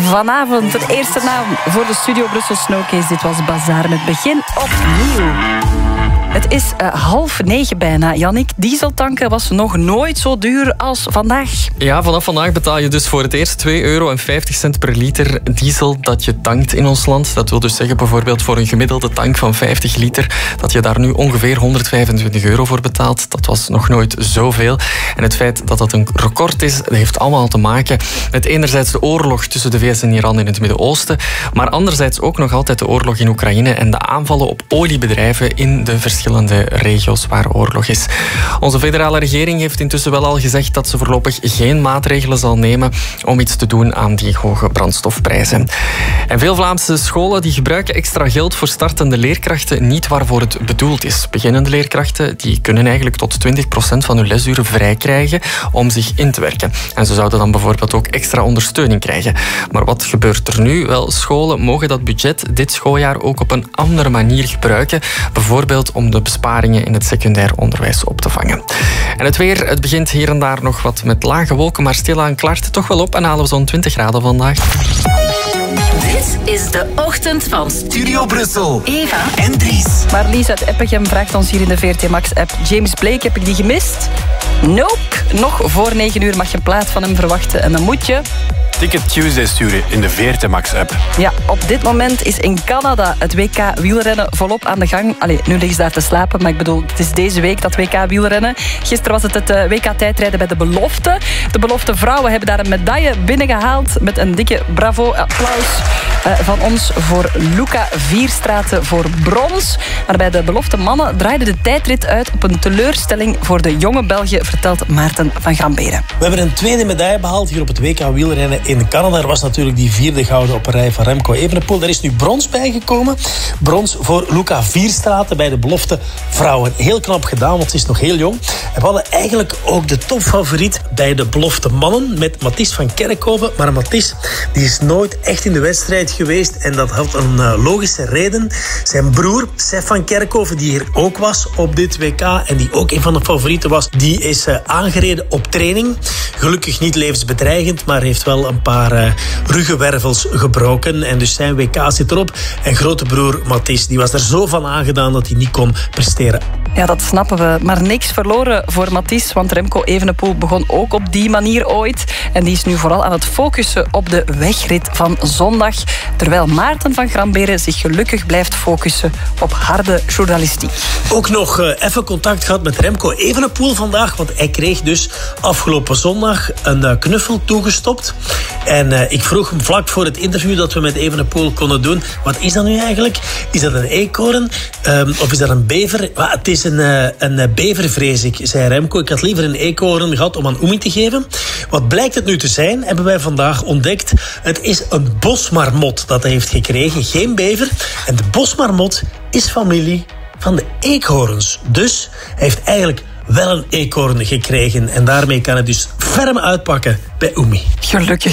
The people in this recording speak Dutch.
vanavond. De eerste naam voor de Studio Brussel Snowcase. Dit was Bazaar met begin opnieuw. Het is 8:30 bijna. Jannik, dieseltanken was nog nooit zo duur als vandaag. Ja, vanaf vandaag betaal je dus voor het eerst €2,50 per liter diesel dat je tankt in ons land. Dat wil dus zeggen bijvoorbeeld voor een gemiddelde tank van 50 liter dat je daar nu ongeveer €125 voor betaalt. Dat was nog nooit zoveel. En het feit dat dat een record is, dat heeft allemaal te maken met enerzijds de oorlog tussen de VS en Iran in het Midden-Oosten, maar anderzijds ook nog altijd de oorlog in Oekraïne en de aanvallen op oliebedrijven in de verschillende regio's waar oorlog is. Onze federale regering heeft intussen wel al gezegd dat ze voorlopig geen maatregelen zal nemen om iets te doen aan die hoge brandstofprijzen. En veel Vlaamse scholen die gebruiken extra geld voor startende leerkrachten niet waarvoor het bedoeld is. Beginnende leerkrachten die kunnen eigenlijk tot 20% van hun lesuren vrij krijgen om zich in te werken. En ze zouden dan bijvoorbeeld ook extra ondersteuning krijgen. Maar wat gebeurt er nu? Wel, scholen mogen dat budget dit schooljaar ook op een andere manier gebruiken. Bijvoorbeeld om de besparingen in het secundair onderwijs op te vangen. En het weer, het begint hier en daar nog wat met lage wolken, maar stilaan klaart het toch wel op en halen we zo'n 20 graden vandaag. Dit is de ochtend van Studio Brussel. Eva en Dries. Marlies uit Eppegem vraagt ons hier in de VRT Max-app. James Blake, heb ik die gemist? Nope. Nog voor 9 uur mag je een plaat van hem verwachten en dan moet je... Ticket Tuesday sturen in de VRT Max-app. Ja, op dit moment is in Canada het WK wielrennen volop aan de gang. Allee, nu liggen ze daar te slapen, maar ik bedoel, het is deze week dat WK wielrennen. Gisteren was het WK tijdrijden bij de belofte. De belofte vrouwen hebben daar een medaille binnengehaald met een dikke bravo, applaus van ons voor Luca Vierstraten voor brons. Maar bij de belofte mannen draaide de tijdrit uit op een teleurstelling voor de jonge Belgen, vertelt Maarten van Gramberen. We hebben een tweede medaille behaald hier op het WK wielrennen in Canada. Er was natuurlijk die vierde gouden op een rij van Remco Evenepoel. Daar is nu brons bijgekomen. Brons voor Luca Vierstraten bij de belofte vrouwen. Heel knap gedaan, want ze is nog heel jong. En we hadden eigenlijk ook de topfavoriet bij de belofte mannen met Mathis van Kerkhoven. Maar Mathis die is nooit echt in de wedstrijd geweest. En dat had een logische reden. Zijn broer, Sef van Kerkhoven, die hier ook was op dit WK en die ook een van de favorieten was, die is aangereden op training. Gelukkig niet levensbedreigend, maar heeft wel een paar ruggenwervels gebroken. En dus zijn WK zit erop. En grote broer Mathis, die was er zo van aangedaan dat hij niet kon presteren. Ja, dat snappen we. Maar niks verloren voor Mathis, want Remco Evenepoel begon ook op die manier ooit. En die is nu vooral aan het focussen op de wegrit van zondag. Terwijl Maarten van Gramberen zich gelukkig blijft focussen op harde journalistiek. Ook nog even contact gehad met Remco Evenepoel vandaag, want hij kreeg dus afgelopen zondag een knuffel toegestopt. En ik vroeg hem vlak voor het interview dat we met Evenepoel konden doen, wat is dat nu eigenlijk? Is dat een eekhoorn of is dat een bever? Maar het is een bever, vrees ik, zei Remco. Ik had liever een eekhoorn gehad om aan Oemi te geven. Wat blijkt het nu te zijn, hebben wij vandaag ontdekt. Het is een bosmarmot dat hij heeft gekregen, geen bever. En de bosmarmot is familie van de eekhoorns. Dus hij heeft eigenlijk wel een eekhoorn gekregen. En daarmee kan het dus ferm uitpakken bij Oemi. Gelukkig.